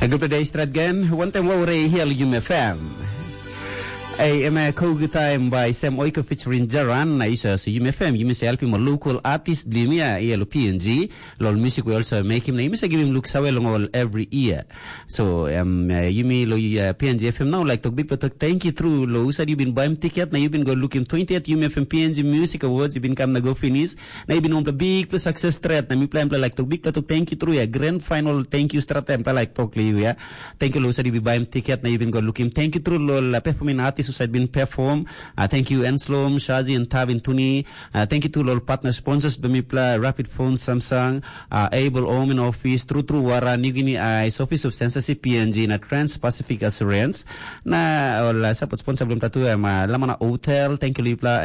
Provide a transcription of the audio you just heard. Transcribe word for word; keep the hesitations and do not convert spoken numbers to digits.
Good day, Stradgan. One time we're here at U M F M. I am a co-good time by Sam Oika featuring Jaran. I is a U M F M. You may help him a local artist, Limia, E L P N G. Lol music we also make him. You may give him look so well every year. So, um, you may lo P N G F M now like to be but thank you through lo said you've been buying ticket. Now you've been go looking twentieth U M F M P N G Music Awards. You've been come to go finish. Now you've been on the big plus success threat. Now me plan like to big to thank you through a grand final thank you strat and like talk live ya. Thank you lo said you've been buying ticket. Now you've been go looking thank you through lo performing artists had been performed. Uh, thank you Enslom, Shazi and Tavin Tuni. Uh, thank you to all partner sponsors Bemipla, Rapid Phone, Samsung, uh, Able Omen Office, True True Wara, New Guinea Eyes, Office of Censorship P N G, na Trans-Pacific Assurance, na all uh, support sponsor belum tatu uh, Lamana Hotel. Thank you Lipla.